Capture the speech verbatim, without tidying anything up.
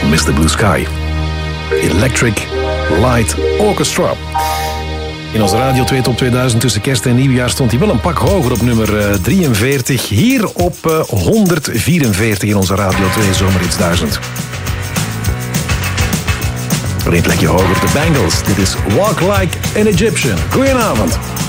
mister Blue Sky. Electric Light Orchestra. In onze Radio twee Top tweeduizend tussen kerst en nieuwjaar stond hij wel een pak hoger op nummer drieënveertig. Hier op uh, honderdvierenveertig in onze Radio twee Zomerhits duizend. Een plekje hoger, de Bangles. Dit is Walk Like an Egyptian. Goedenavond.